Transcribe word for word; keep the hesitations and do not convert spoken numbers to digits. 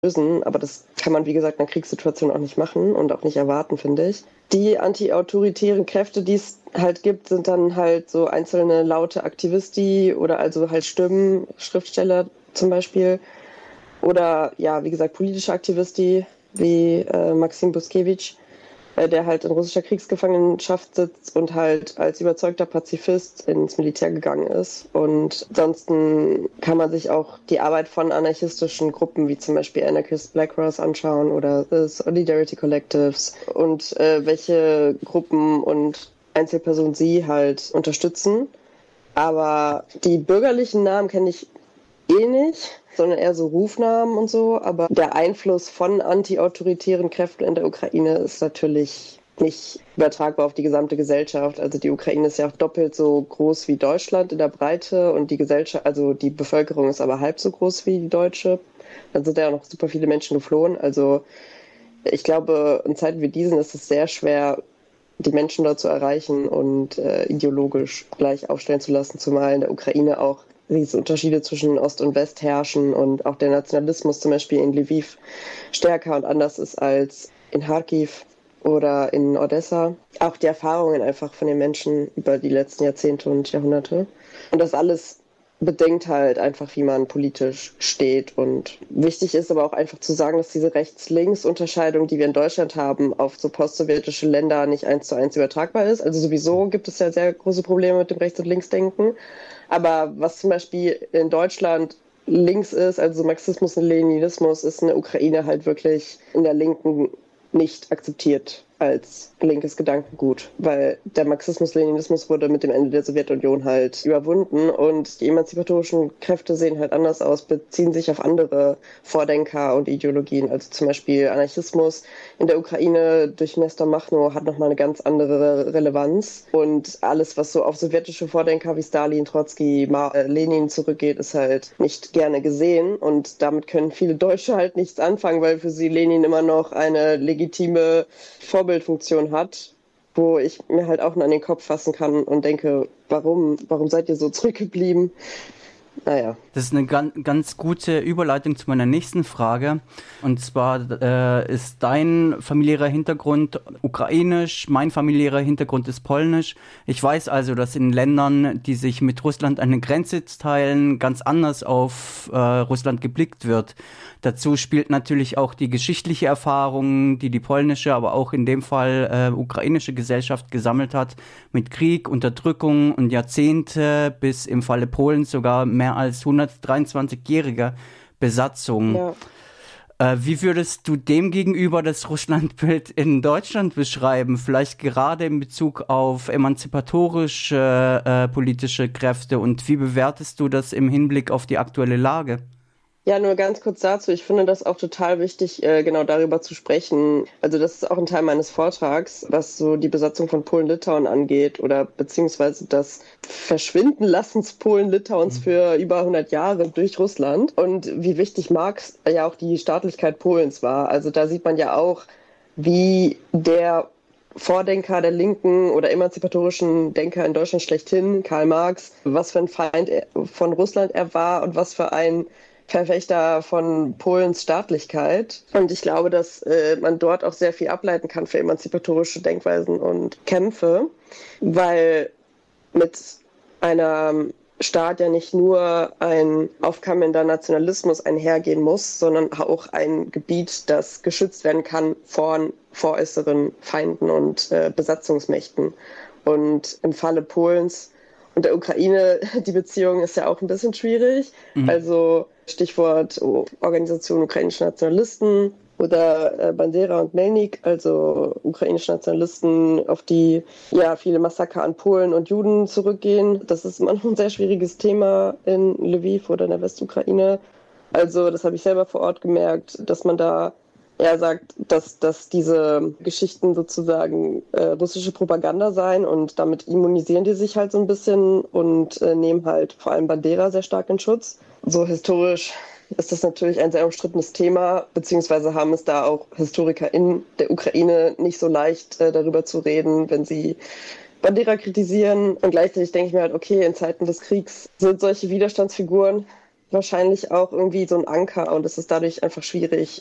lösen, aber das kann man, wie gesagt, in einer Kriegssituation auch nicht machen und auch nicht erwarten, finde ich. Die anti-autoritären Kräfte, die es halt gibt, sind dann halt so einzelne laute Aktivisti oder also halt Stimmen, Schriftsteller zum Beispiel oder ja, wie gesagt, politische Aktivisti wie äh, Maxim Buszkiewicz, äh, der halt in russischer Kriegsgefangenschaft sitzt und halt als überzeugter Pazifist ins Militär gegangen ist. Und ansonsten kann man sich auch die Arbeit von anarchistischen Gruppen wie zum Beispiel Anarchist Black Cross anschauen oder äh, Solidarity Collectives und äh, welche Gruppen und Einzelpersonen sie halt unterstützen. Aber die bürgerlichen Namen kenne ich eh nicht, sondern eher so Rufnamen und so. Aber der Einfluss von anti-autoritären Kräften in der Ukraine ist natürlich nicht übertragbar auf die gesamte Gesellschaft. Also die Ukraine ist ja auch doppelt so groß wie Deutschland in der Breite und die Gesellschaft, also die Bevölkerung ist aber halb so groß wie die deutsche. Dann sind ja auch noch super viele Menschen geflohen. Also ich glaube, in Zeiten wie diesen ist es sehr schwer, die Menschen dort zu erreichen und äh, ideologisch gleich aufstellen zu lassen, zumal in der Ukraine auch diese Unterschiede zwischen Ost und West herrschen und auch der Nationalismus zum Beispiel in Lviv stärker und anders ist als in Kharkiv oder in Odessa. Auch die Erfahrungen einfach von den Menschen über die letzten Jahrzehnte und Jahrhunderte. Und das alles bedingt halt einfach, wie man politisch steht. Und wichtig ist aber auch einfach zu sagen, dass diese Rechts-Links-Unterscheidung, die wir in Deutschland haben, auf so postsowjetische Länder nicht eins zu eins übertragbar ist. Also sowieso gibt es ja sehr große Probleme mit dem Rechts- und Linksdenken. Aber was zum Beispiel in Deutschland links ist, also Marxismus und Leninismus, ist in der Ukraine halt wirklich in der Linken nicht akzeptiert als linkes Gedankengut, weil der Marxismus-Leninismus wurde mit dem Ende der Sowjetunion halt überwunden und die emanzipatorischen Kräfte sehen halt anders aus, beziehen sich auf andere Vordenker und Ideologien, also zum Beispiel Anarchismus in der Ukraine durch Nestor Makhno hat nochmal eine ganz andere Relevanz und alles, was so auf sowjetische Vordenker wie Stalin, Trotzki, Ma- äh, Lenin zurückgeht, ist halt nicht gerne gesehen und damit können viele Deutsche halt nichts anfangen, weil für sie Lenin immer noch eine legitime Vorbild Funktion hat, wo ich mir halt auch nur an den Kopf fassen kann und denke, warum, warum seid ihr so zurückgeblieben? Naja. Das ist eine ganz, ganz gute Überleitung zu meiner nächsten Frage. Und zwar äh, ist dein familiärer Hintergrund ukrainisch, mein familiärer Hintergrund ist polnisch. Ich weiß also, dass in Ländern, die sich mit Russland eine Grenze teilen, ganz anders auf äh, Russland geblickt wird. Dazu spielt natürlich auch die geschichtliche Erfahrung, die die polnische, aber auch in dem Fall äh, ukrainische Gesellschaft gesammelt hat, mit Krieg, Unterdrückung und Jahrzehnte bis im Falle Polens sogar mehr als hundertdreiundzwanzigjährige Besatzung. Ja. Äh, wie würdest du dem gegenüber das Russlandbild in Deutschland beschreiben? Vielleicht gerade in Bezug auf emanzipatorische äh, politische Kräfte und wie bewertest du das im Hinblick auf die aktuelle Lage? Ja, nur ganz kurz dazu. Ich finde das auch total wichtig, genau darüber zu sprechen. Also das ist auch ein Teil meines Vortrags, was so die Besatzung von Polen-Litauen angeht oder beziehungsweise das Verschwindenlassens Polen-Litauens mhm. für über hundert Jahre durch Russland und wie wichtig Marx ja auch die Staatlichkeit Polens war. Also da sieht man ja auch, wie der Vordenker der linken oder emanzipatorischen Denker in Deutschland schlechthin, Karl Marx, was für ein Feind von Russland er war und was für ein Verfechter von Polens Staatlichkeit. Und ich glaube, dass äh, man dort auch sehr viel ableiten kann für emanzipatorische Denkweisen und Kämpfe, weil mit einem Staat ja nicht nur ein aufkommender Nationalismus einhergehen muss, sondern auch ein Gebiet, das geschützt werden kann vor, vor äußeren Feinden und äh, Besatzungsmächten. Und im Falle Polens und der Ukraine, die Beziehung ist ja auch ein bisschen schwierig. Mhm. Also Stichwort oh, Organisation ukrainische Nationalisten oder äh, Bandera und Melnik, also ukrainische Nationalisten, auf die ja viele Massaker an Polen und Juden zurückgehen. Das ist immer noch ein sehr schwieriges Thema in Lviv oder in der Westukraine. Also das habe ich selber vor Ort gemerkt, dass man da er sagt, dass, dass diese Geschichten sozusagen äh, russische Propaganda seien und damit immunisieren die sich halt so ein bisschen und äh, nehmen halt vor allem Bandera sehr stark in Schutz. So historisch ist das natürlich ein sehr umstrittenes Thema, beziehungsweise haben es da auch Historiker in der Ukraine nicht so leicht äh, darüber zu reden, wenn sie Bandera kritisieren. Und gleichzeitig denke ich mir halt, okay, in Zeiten des Kriegs sind solche Widerstandsfiguren wahrscheinlich auch irgendwie so ein Anker und es ist dadurch einfach schwierig,